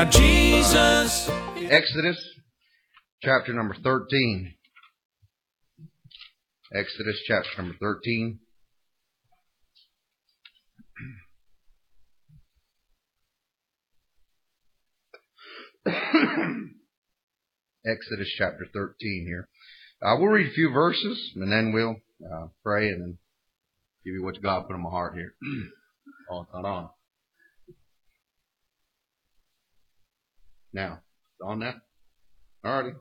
Jesus. Exodus chapter number 13. Exodus chapter number 13. Exodus chapter 13 here. We'll read a few verses and then we'll pray and then give you what God put in my heart here. Oh, it's not on. Now, it's on that? Alrighty.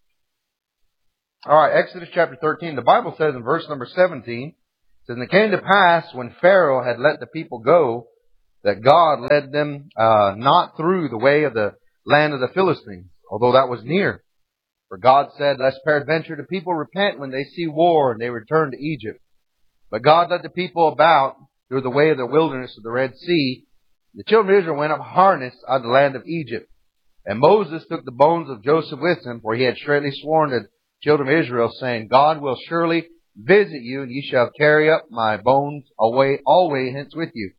Alright, Exodus chapter 13. The Bible says in verse number 17, it says, "And it came to pass when Pharaoh had let the people go, that God led them not through the way of the land of the Philistines, although that was near. For God said, Lest peradventure the people repent when they see war, and they return to Egypt. But God led the people about through the way of the wilderness of the Red Sea. The children of Israel went up harnessed out of the land of Egypt. And Moses took the bones of Joseph with him, for he had straitly sworn to the children of Israel, saying, God will surely visit you, and ye shall carry up my bones away hence with you.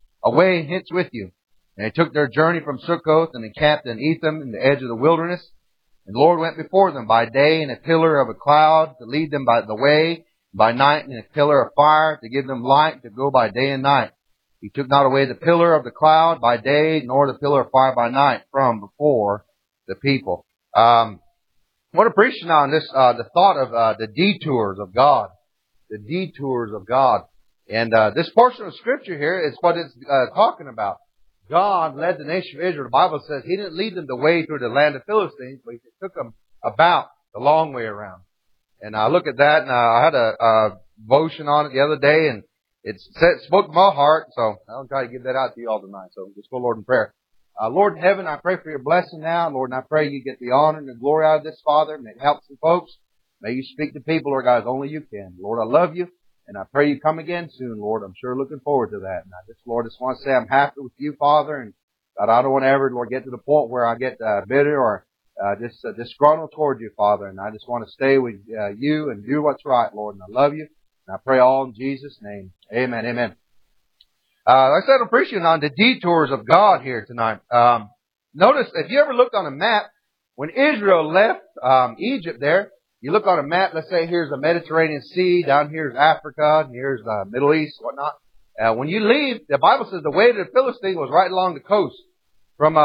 And they took their journey from Succoth and encamped in Etham in the edge of the wilderness. And the Lord went before them by day in a pillar of a cloud to lead them by the way, by night in a pillar of fire to give them light to go by day and night. He took not away the pillar of the cloud by day, nor the pillar of fire by night from before the people." I want to preach now on this, the thought of the detours of God. The detours of God. And this portion of Scripture here is what it's talking about. God led the nation of Israel. The Bible says He didn't lead them the way through the land of Philistines, but He took them about the long way around. And I look at that, and I had a devotion on it the other day, and it spoke to my heart, so I'll try to give that out to you all tonight. So just go, Lord, in prayer. Lord in heaven, I pray for your blessing now. Lord, and I pray you get the honor and the glory out of this, Father. May it help some folks. May you speak to people, Lord God, as only you can. Lord, I love you, and I pray you come again soon, Lord. I'm sure looking forward to that. And I just, Lord, just want to say I'm happy with you, Father, and God, I don't want to ever, Lord, get to the point where I get bitter or just disgruntled toward you, Father. And I just want to stay with you and do what's right, Lord. And I love you. And I pray all in Jesus' name. Amen. Amen. Like I said, I'm preaching on the detours of God here tonight. Notice, if you ever looked on a map, when Israel left Egypt there, you look on a map, let's say here's the Mediterranean Sea, down here's Africa, and here's the Middle East, whatnot. When you leave, the Bible says the way to the Philistine was right along the coast. From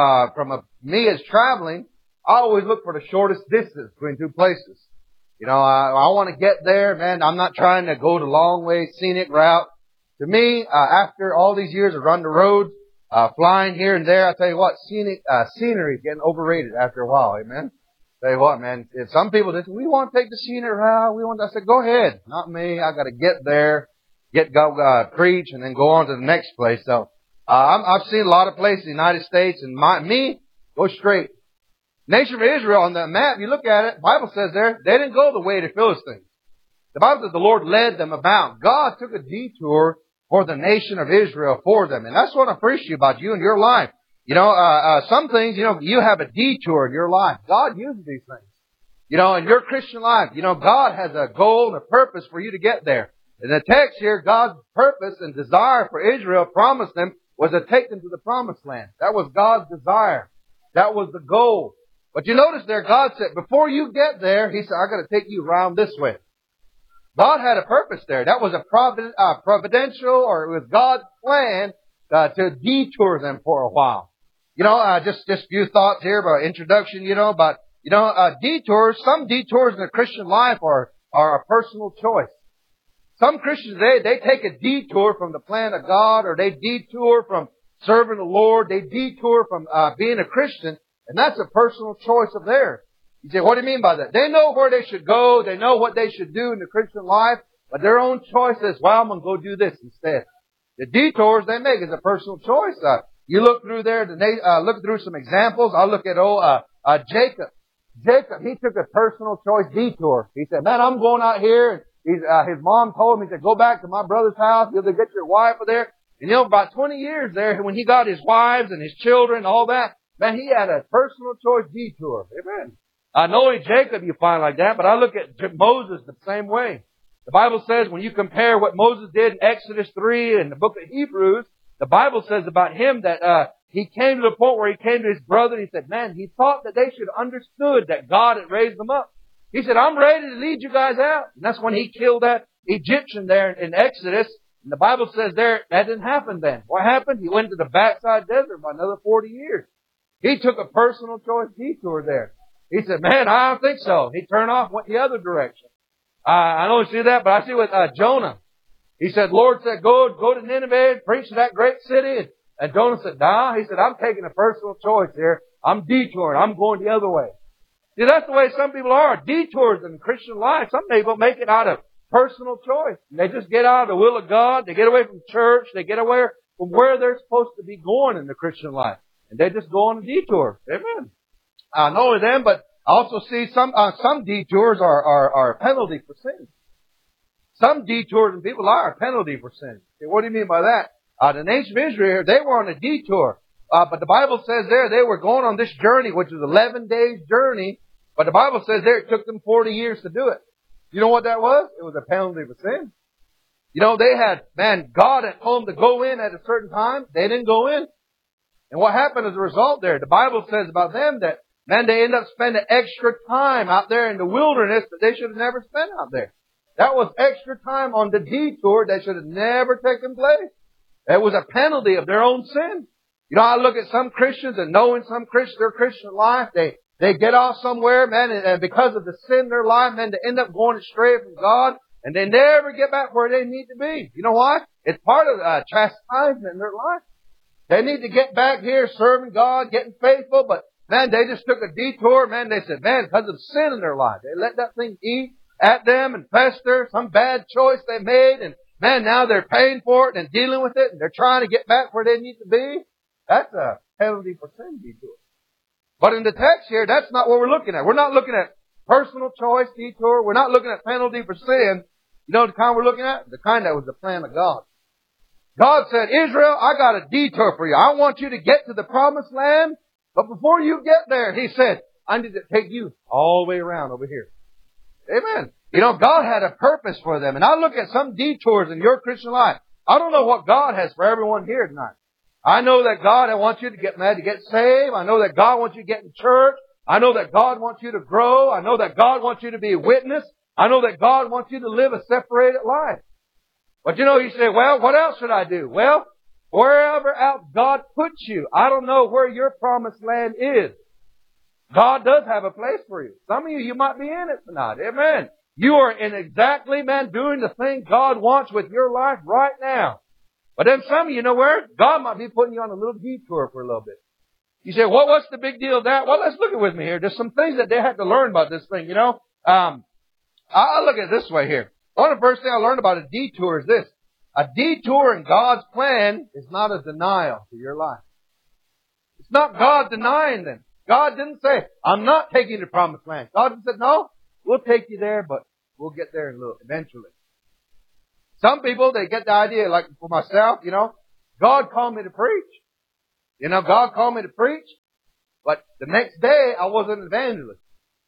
me as traveling, I always look for the shortest distance between two places. You know, I want to get there, man. I'm not trying to go the long way, scenic route. To me, after all these years of running the roads, flying here and there, I tell you what, scenery is getting overrated after a while, amen? Tell you what, man, if some people just, we want to take the scenery route, I said, go ahead. Not me. I got to get there, go preach, and then go on to the next place. So, I've seen a lot of places in the United States, and go straight. Nation of Israel, on the map, you look at it, the Bible says there, they didn't go the way of the Philistines. The Bible says the Lord led them about. God took a detour for the nation of Israel for them. And that's what I appreciate about you and your life. You know, some things, you have a detour in your life. God uses these things. You know, in your Christian life, God has a goal and a purpose for you to get there. In the text here, God's purpose and desire for Israel promised them was to take them to the promised land. That was God's desire. That was the goal. But you notice there, God said, before you get there, He said, I got to take you around this way. God had a purpose there. That was a providential, or it was God's plan to detour them for a while. Just a few thoughts here about introduction, detours, some detours in the Christian life are a personal choice. Some Christians today, they take a detour from the plan of God, or they detour from serving the Lord, they detour from being a Christian, and that's a personal choice of theirs. You say, what do you mean by that? They know where they should go. They know what they should do in the Christian life. But their own choice is, well, I'm going to go do this instead. The detours they make is a personal choice. You look through there, look through some examples. I'll look at Jacob. Jacob, he took a personal choice detour. He said, man, I'm going out here. And his mom told him, he said, go back to my brother's house. You'll get your wife there. And about 20 years there, when he got his wives and his children and all that, man, he had a personal choice detour. Amen. Not only Jacob you find like that, but I look at Moses the same way. The Bible says when you compare what Moses did in Exodus 3 and the book of Hebrews, the Bible says about him that he came to the point where he came to his brother and he said, man, he thought that they should have understood that God had raised them up. He said, I'm ready to lead you guys out. And that's when he killed that Egyptian there in Exodus. And the Bible says there, that didn't happen then. What happened? He went to the backside desert for another 40 years. He took a personal choice detour there. He said, man, I don't think so. He turned off, went the other direction. I don't see that, but I see with Jonah. He said, Lord said, go to Nineveh, preach to that great city. And Jonah said, nah. He said, I'm taking a personal choice here. I'm detouring. I'm going the other way. See, that's the way some people are. Detours in Christian life. Some people make it out of personal choice. They just get out of the will of God. They get away from church. They get away from where they're supposed to be going in the Christian life. And they just go on a detour. Amen. Not only them, but I also see some detours are a penalty for sin. Some detours in people are a penalty for sin. Okay, what do you mean by that? The nation of Israel, they were on a detour. But the Bible says there they were going on this journey, which was 11 days journey. But the Bible says there it took them 40 years to do it. You know what that was? It was a penalty for sin. You know, they had, God had told them to go in at a certain time. They didn't go in. And what happened as a result there? The Bible says about them that, they ended up spending extra time out there in the wilderness that they should have never spent out there. That was extra time on the detour that should have never taken place. It was a penalty of their own sin. You know, I look at some Christians and knowing some Christians, their Christian life, they get off somewhere, and because of the sin in their life, they end up going astray from God, and they never get back where they need to be. You know why? It's part of chastisement in their life. They need to get back here serving God, getting faithful, but they just took a detour. They said, because of sin in their life, they let that thing eat at them and fester, some bad choice they made, and now they're paying for it and dealing with it, and they're trying to get back where they need to be. That's a penalty for sin detour. But in the text here, that's not what we're looking at. We're not looking at personal choice detour. We're not looking at penalty for sin. You know the kind we're looking at? The kind that was the plan of God. God said, Israel, I got a detour for you. I want you to get to the promised land. But before you get there, He said, I need to take you all the way around over here. Amen. You know, God had a purpose for them. And I look at some detours in your Christian life. I don't know what God has for everyone here tonight. I know that God wants you to get mad, to get saved. I know that God wants you to get in church. I know that God wants you to grow. I know that God wants you to be a witness. I know that God wants you to live a separated life. But you know, you say, well, what else should I do? Well, wherever else God puts you, I don't know where your promised land is. God does have a place for you. Some of you might be in it tonight. Amen. You are in exactly, doing the thing God wants with your life right now. But then some of you know where? God might be putting you on a little detour for a little bit. You say, well, what's the big deal of that? Well, let's look at with me here. There's some things that they had to learn about this thing, you know. I'll look at it this way here. One of the first things I learned about a detour is this. A detour in God's plan is not a denial to your life. It's not God denying them. God didn't say, I'm not taking you to the promised land. God said, no, we'll take you there, but we'll get there eventually. Some people, they get the idea, like for myself, you know, God called me to preach. You know, God called me to preach, but the next day I wasn't an evangelist.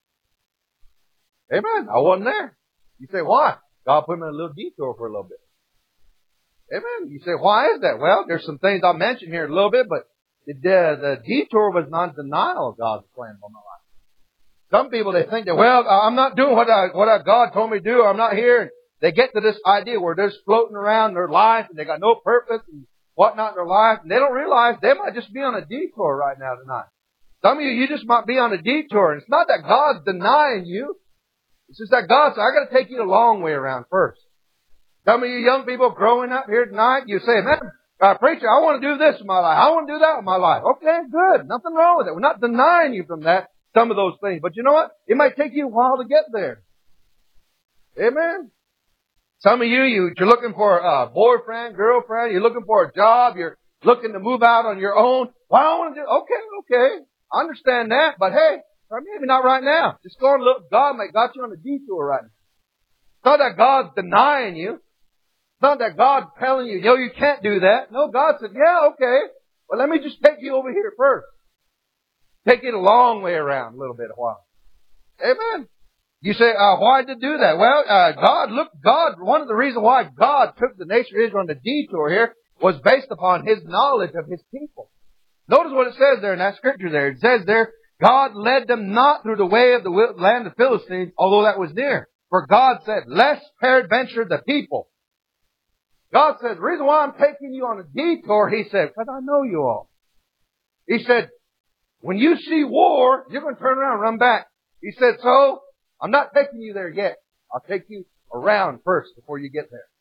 Amen. I wasn't there. You say, why? God put me in a little detour for a little bit. Amen. You say, why is that? Well, there's some things I'll mention here in a little bit, but the detour was not denial of God's plan for my life. Some people, they think that, well, I'm not doing what God told me to do. I'm not here. And they get to this idea where they're just floating around their life and they got no purpose and whatnot in their life. And they don't realize they might just be on a detour right now tonight. Some of you just might be on a detour. And it's not that God's denying you. It's just that God said, I got to take you the long way around first. Some of you young people growing up here tonight, you say, man, preacher, I want to do this in my life. I want to do that in my life. Okay, good. Nothing wrong with it. We're not denying you from that, some of those things. But you know what? It might take you a while to get there. Amen. Some of you're looking for a boyfriend, girlfriend. You're looking for a job. You're looking to move out on your own. Well, I want to do, okay. I understand that. But hey, maybe not right now. Just go and look. God may got you on a detour right now. It's not that God's denying you. It's not that God's telling you, you can't do that. No, God said, yeah, okay. Well, let me just take you over here first. Take it a long way around a little bit, a while. Amen. You say, why did He do that? Well, God, one of the reasons why God took the nation of Israel on the detour here was based upon His knowledge of His people. Notice what it says there in that scripture there. It says there, God led them not through the way of the land of the Philistines, although that was near. For God said, lest peradventure the people. God said, the reason why I'm taking you on a detour, He said, because I know you all. He said, when you see war, you're going to turn around and run back. He said, so I'm not taking you there yet. I'll take you around first before you get there.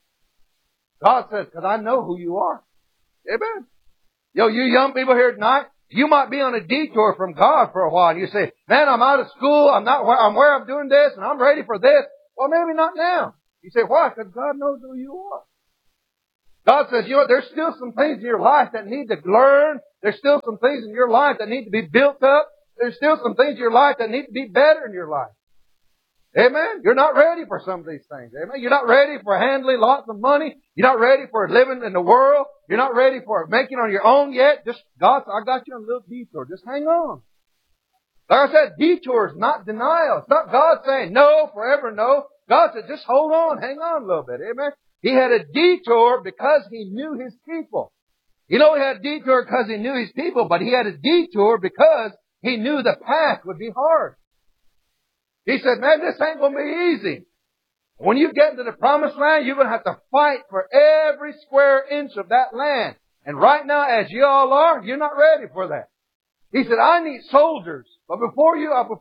God says, because I know who you are. Amen. You young people here tonight, you might be on a detour from God for a while. And you say, man, I'm out of school. I'm where I'm doing this and I'm ready for this. Well, maybe not now. You say, why? Because God knows who you are. God says, there's still some things in your life that need to learn. There's still some things in your life that need to be built up. There's still some things in your life that need to be better in your life. Amen. You're not ready for some of these things. Amen. You're not ready for handling lots of money. You're not ready for living in the world. You're not ready for making on your own yet. Just, God, I got you on a little detour. Just hang on. Like I said, detour is not denial. It's not God saying no, forever no. God said, just hold on, hang on a little bit. Amen. He had a detour because He knew His people. He had a detour because He knew His people, but He had a detour because He knew the path would be hard. He said, man, this ain't going to be easy. When you get into the promised land, you're going to have to fight for every square inch of that land. And right now, as you all are, you're not ready for that. He said, I need soldiers. But before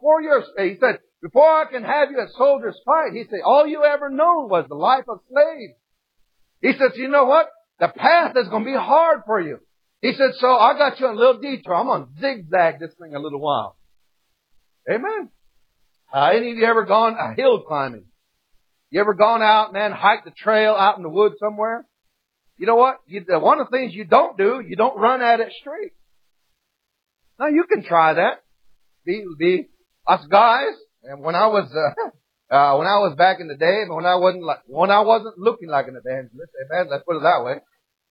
I can have you as soldiers fight, He said, all you ever known was the life of slaves. He said, you know what? The path is going to be hard for you. He said, so I got you on a little detour. I'm going to zigzag this thing a little while. Amen. Any of you ever gone hill climbing? You ever gone out, man, hiked the trail out in the woods somewhere? You know what? One of the things you don't do, you don't run at it straight. Now you can try that. Be us guys. And when I was back in the day, when I wasn't looking like an evangelist, amen, let's put it that way.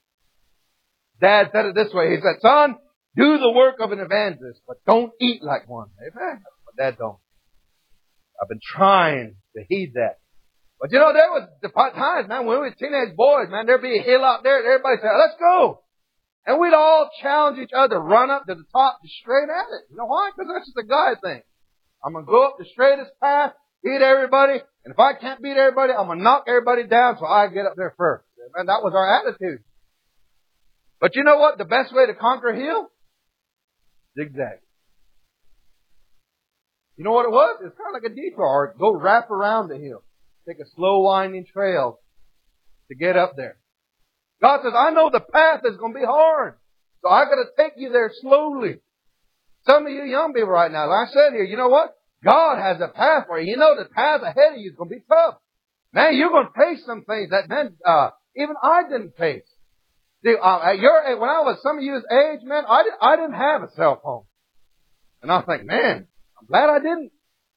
Dad said it this way. He said, son, do the work of an evangelist, but don't eat like one. Amen. But Dad don't. I've been trying to heed that. But there was the times, man, when we were teenage boys, man, there'd be a hill out there, and everybody said, let's go. And we'd all challenge each other, run up to the top, just straight at it. You know why? Because that's just a guy thing. I'm going to go up the straightest path, beat everybody, and if I can't beat everybody, I'm going to knock everybody down so I get up there first. And that was our attitude. But you know what? The best way to conquer a hill? Zigzag. You know what it was? It's kind of like a detour. Or go wrap around the hill. Take a slow winding trail to get up there. God says, I know the path is going to be hard. So I got to take you there slowly. Some of you young people right now, like I said here, you know what? God has a path for you. You know the path ahead of you is going to be tough. Man, you're going to face some things that, man, even I didn't face. See, at your age, when I was some of you's age, man, I didn't have a cell phone. And I think, man, I'm glad I didn't.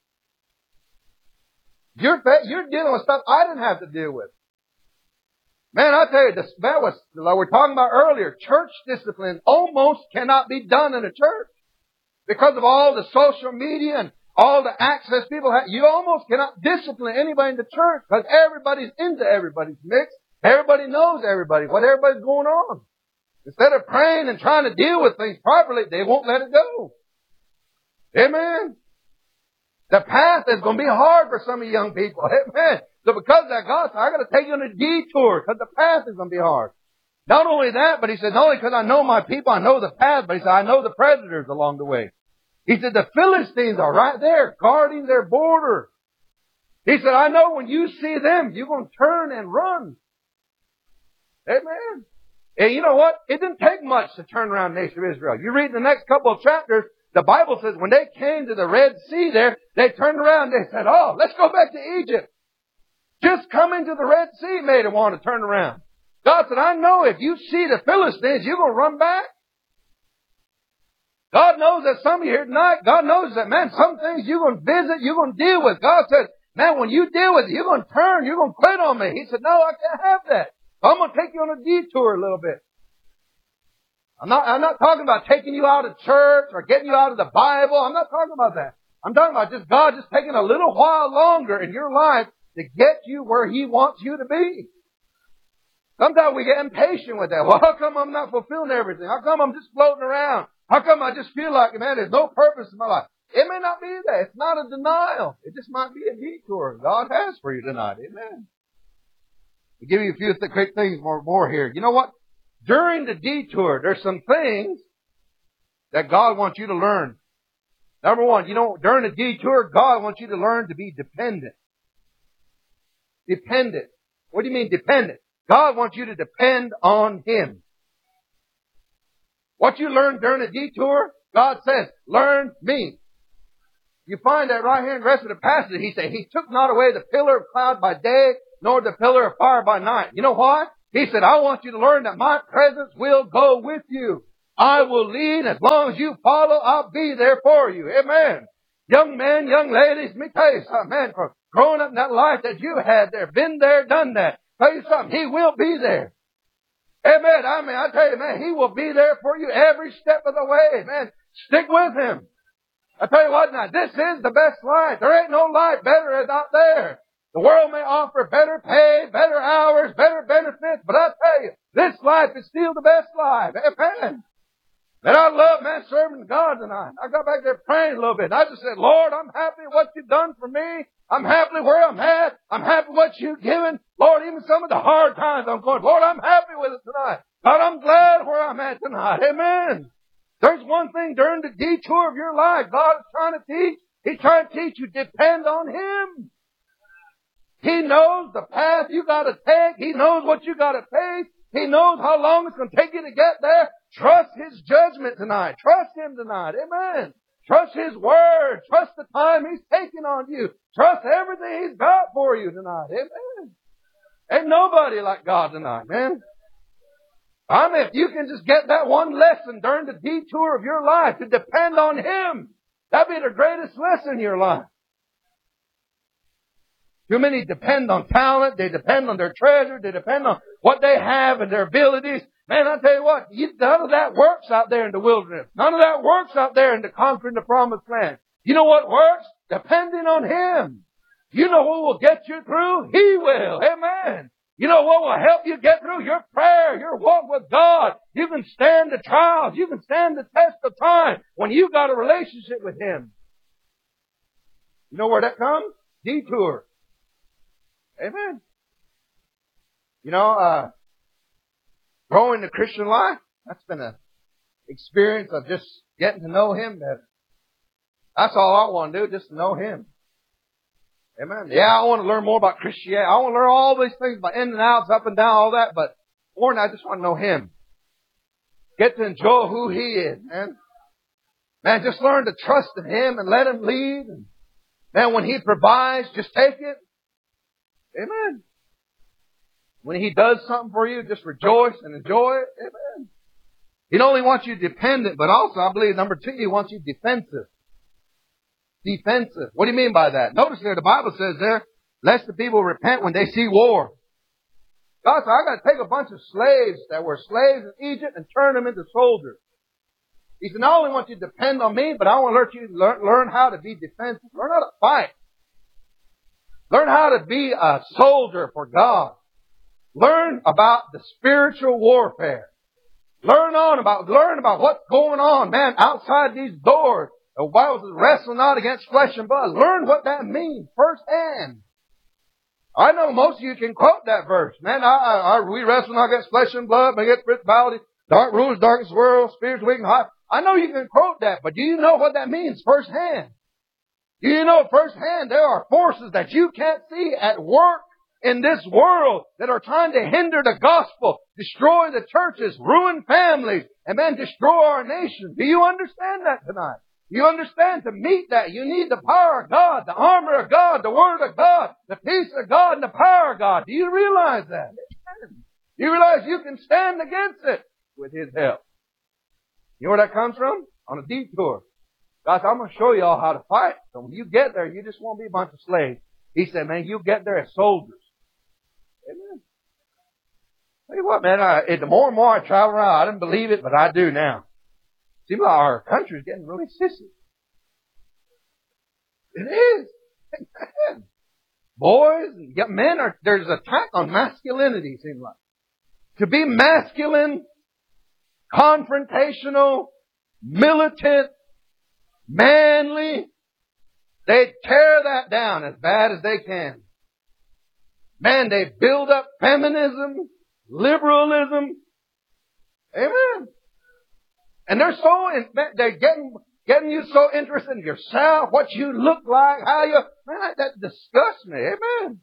You're dealing with stuff I didn't have to deal with. Man, I tell you, that was, like we were talking about earlier, church discipline almost cannot be done in a church. Because of all the social media and all the access people have, you almost cannot discipline anybody in the church because everybody's into everybody's mix. Everybody knows everybody, what everybody's going on. Instead of praying and trying to deal with things properly, they won't let it go. Amen. The path is going to be hard for some of you young people. Amen. So because of that, God said, I got to take you on a detour because the path is going to be hard. Not only that, but He said, not only because I know my people, I know the path, but He said, I know the predators along the way. He said, the Philistines are right there guarding their border. He said, I know when you see them, you're going to turn and run. Amen. And you know what? It didn't take much to turn around the nation of Israel. You read the next couple of chapters, the Bible says when they came to the Red Sea there, they turned around and they said, oh, let's go back to Egypt. Just coming to the Red Sea made them want to turn around. God said, I know if you see the Philistines, you're going to run back. God knows that some of you here tonight, God knows that, man, some things you're going to visit, you're going to deal with. God said, man, when you deal with it, you're going to turn, you're going to quit on me. He said, no, I can't have that. I'm going to take you on a detour a little bit. I'm not talking about taking you out of church or getting you out of the Bible. I'm not talking about that. I'm talking about just God just taking a little while longer in your life to get you where He wants you to be. Sometimes we get impatient with that. Well, how come I'm not fulfilling everything? How come I'm just floating around? How come I just feel like, man, there's no purpose in my life? It may not be that. It's not a denial. It just might be a detour God has for you tonight. Amen. I'll give you a few quick things more here. You know what? During the detour, there's some things that God wants you to learn. Number one, during the detour, God wants you to learn to be dependent. Dependent. What do you mean dependent? God wants you to depend on Him. What you learn during the detour, God says, learn me. You find that right here in the rest of the passage. He said, He took not away the pillar of cloud by day, nor the pillar of fire by night. You know what? He said, I want you to learn that my presence will go with you. I will lead. As long as you follow, I'll be there for you. Amen. Young men, young ladies, let me tell you something, man. For growing up in that life that you had there, been there, done that. Tell you something, He will be there. Amen. I tell you, man, He will be there for you every step of the way, man. Stick with Him. I tell you what now, this is the best life. There ain't no life better than out there. The world may offer better pay, better hours, better benefits, but I tell you, this life is still the best life. Amen. And I love, man, serving God tonight. I got back there praying a little bit. And I just said, Lord, I'm happy with what You've done for me. I'm happy where I'm at. I'm happy with what You've given. Lord, even some of the hard times I'm going, Lord, I'm happy with it tonight. God, I'm glad where I'm at tonight. Amen. There's one thing during the detour of your life God is trying to teach. He's trying to teach you, depend on Him. He knows the path you got to take. He knows what you got to face. He knows how long it's going to take you to get there. Trust His judgment tonight. Trust Him tonight. Amen. Trust His Word. Trust the time He's taking on you. Trust everything He's got for you tonight. Amen. Ain't nobody like God tonight, man. I mean, if you can just get that one lesson during the detour of your life to depend on Him, that'd be the greatest lesson in your life. Too many depend on talent. They depend on their treasure. They depend on what they have and their abilities. Man, I tell you what, none of that works out there in the wilderness. None of that works out there in the conquering the promised land. You know what works? Depending on Him. You know who will get you through? He will. Amen. You know what will help you get through? Your prayer, your walk with God. You can stand the trials. You can stand the test of time when you've got a relationship with Him. You know where that comes? Detour. Amen. You know, growing the Christian life, that's been an experience of just getting to know Him better. That's all I want to do, just to know Him. Amen. Yeah, I want to learn more about Christianity. I want to learn all these things about in and outs, up and down, all that, but more than that, I just want to know Him. Get to enjoy who He is, man. Man, just learn to trust in Him and let Him lead. And, man, when He provides, just take it. Amen. When He does something for you, just rejoice and enjoy it. Amen. He not only wants you dependent, but also, I believe, number 2, He wants you defensive. Defensive. What do you mean by that? Notice there, the Bible says there, lest the people repent when they see war. God said, I got to take a bunch of slaves that were slaves in Egypt and turn them into soldiers. He said, not only want you to depend on me, but I want to let you learn how to be defensive. Learn how to fight. Learn how to be a soldier for God. Learn about the spiritual warfare. Learn about what's going on, man, outside these doors. The Bible says, wrestle not against flesh and blood. Learn what that means firsthand. I know most of you can quote that verse. Man, we wrestle not against flesh and blood, but against principalities, dark rulers, darkness world, spirits weak and high. I know you can quote that, but do you know what that means firsthand? Do you know firsthand there are forces that you can't see at work in this world that are trying to hinder the gospel, destroy the churches, ruin families, and then destroy our nation? Do you understand that tonight? You understand to meet that you need the power of God, the armor of God, the Word of God, the peace of God, and the power of God. Do you realize that? You realize you can stand against it with His help. You know where that comes from? On a detour. God said, I'm going to show you all how to fight. So when you get there, you just won't be a bunch of slaves. He said, man, you get there as soldiers. Amen. Tell you what, man, the more and more I travel around, I didn't believe it, but I do now. Seems like our country is getting really sissy. It is. Boys and young men there's an attack on masculinity, it seems like. to be masculine, confrontational, militant, manly. They tear that down as bad as they can. Man, they build up feminism, liberalism. Amen. And they're getting you so interested in yourself, what you look like, how you, man, that disgusts me. Amen.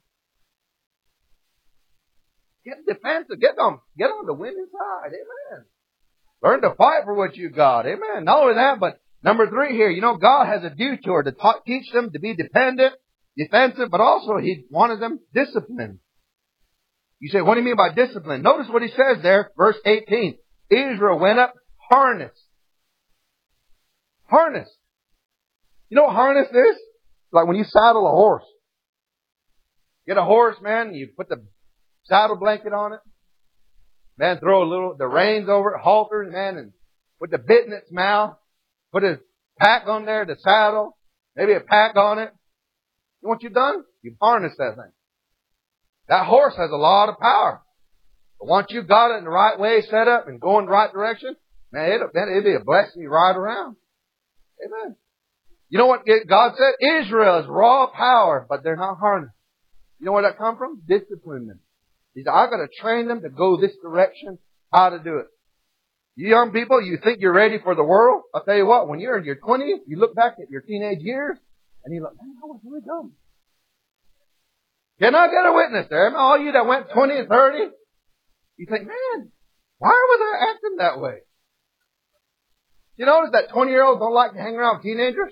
Get defensive. Get on the winning side. Amen. Learn to fight for what you got. Amen. Not only that, but number 3 here, God has a detour to teach them to be dependent, defensive, but also He wanted them disciplined. You say, what do you mean by discipline? Notice what He says there, verse 18. Israel went up harnessed. Harnessed. You know what harness is? Like when you saddle a horse. Get a horse, man, you put the saddle blanket on it. Man, throw the reins over it, halters, man, and put the bit in its mouth. Put a pack on there, the saddle, maybe a pack on it. You know what you've done? You've harnessed that thing. That horse has a lot of power. But once you've got it in the right way set up and going the right direction, man, it'll be a blessing you ride around. Amen. You know what God said? Israel is raw power, but they're not harnessed. You know where that come from? Discipline them. He said, I've got to train them to go this direction, how to do it. You young people, you think you're ready for the world? I'll tell you what, when you're in your 20s, you look back at your teenage years, and you look, man, I was really dumb. Can I get a witness there? All you that went 20 and 30, you think, man, why was I acting that way? You notice that 20-year-olds don't like to hang around teenagers?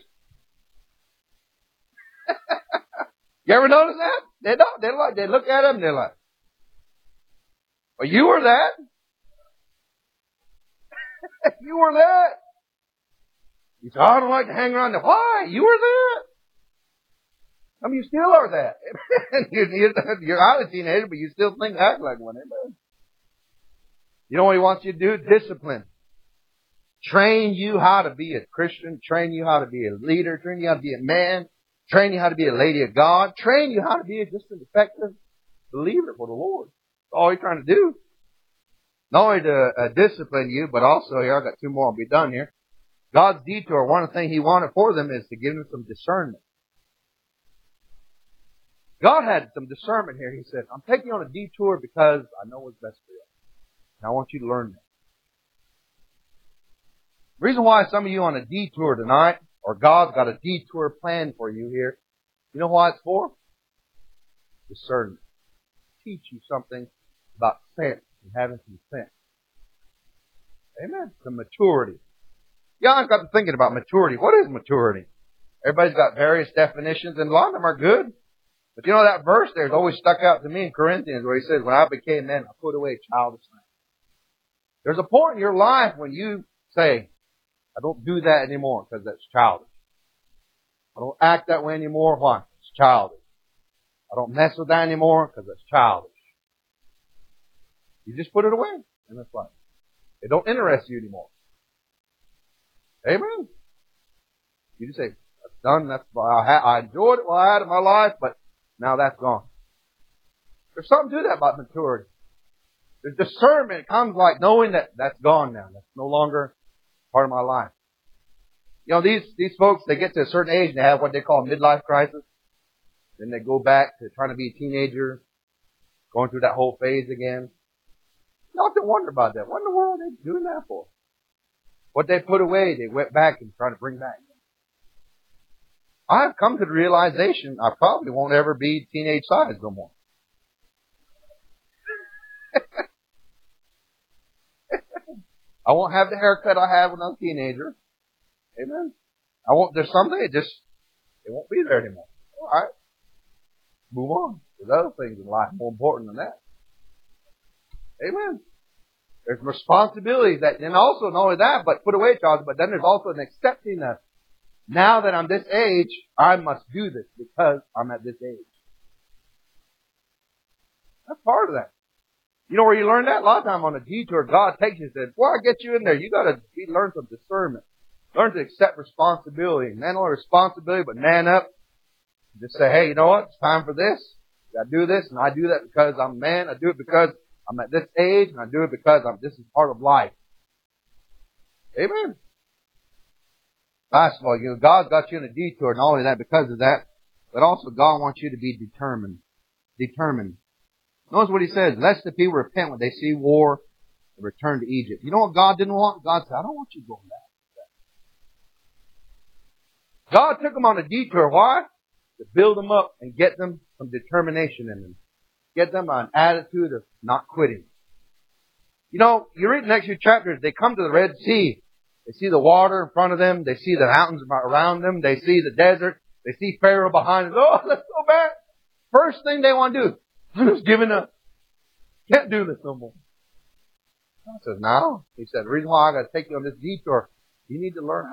You ever notice that? They don't. They look at them and they're like, well, you were that. You were that. You say, I don't like to hang around them. Why? You were that. I mean, you still are that. You're out of a teenager, but you still act like one. Amen. You know what He wants you to do? Discipline. Train you how to be a Christian. Train you how to be a leader. Train you how to be a man. Train you how to be a lady of God. Train you how to be just an effective believer for the Lord. That's all He's trying to do. Not only to discipline you, but also, here, I've got 2 more, I'll be done here. God's detour, one of the things He wanted for them is to give them some discernment. God had some discernment here. He said, I'm taking you on a detour because I know what's best for you. And I want you to learn that. The reason why some of you on a detour tonight, or God's got a detour plan for you here, you know why it's for? Discernment. Teach you something about sense and having some sense. Amen. Some maturity. Yeah, I've got to thinking about maturity. What is maturity? Everybody's got various definitions, and a lot of them are good. But you know, that verse there has always stuck out to me in Corinthians where he says, when I became man, I put away childish things. There's a point in your life when you say, I don't do that anymore because that's childish. I don't act that way anymore. Why? It's childish. I don't mess with that anymore because that's childish. You just put it away, and that's life. It don't interest you anymore. Amen. You just say, that's done. That's I enjoyed it while I had it in my life, but now that's gone. There's something to that about maturity. There's discernment. It comes like knowing that that's gone now. That's no longer part of my life. You know, these folks, they get to a certain age and they have what they call a midlife crisis. Then they go back to trying to be a teenager, going through that whole phase again. You have to wonder about that. What in the world are they doing that for? What they put away, they went back and tried to bring back. I've come to the realization I probably won't ever be teenage size no more. I won't have the haircut I had when I was a teenager. Amen. There's something, it won't be there anymore. Alright. Move on. There's other things in life more important than that. Amen. There's responsibilities that, and also not only that, but put away child, but then there's also an accepting that now that I'm this age, I must do this because I'm at this age. That's part of that. You know where you learn that? A lot of time on a detour, God takes you and says, before I get you in there, you gotta learn some discernment. Learn to accept responsibility. And not only responsibility, but man up. Just say, hey, you know what? It's time for this. I do this, and I do that because I'm a man. I do it because I'm at this age, and I do it because this is part of life. Amen. Last of all, God's got you in a detour, not only that because of that, but also God wants you to be determined. Determined. Notice what He says, lest the people repent when they see war and return to Egypt. You know what God didn't want? God said, I don't want you going back. God took them on a detour. Why? To build them up and get them some determination in them. Get them an attitude of not quitting. You know, you read the next few chapters, they come to the Red Sea. They see the water in front of them. They see the mountains around them. They see the desert. They see Pharaoh behind them. Oh, let's go back. First thing they want to do, I'm just giving up. Can't do this no more. God says, no. He said, the reason why I got to take you on this detour, you need to learn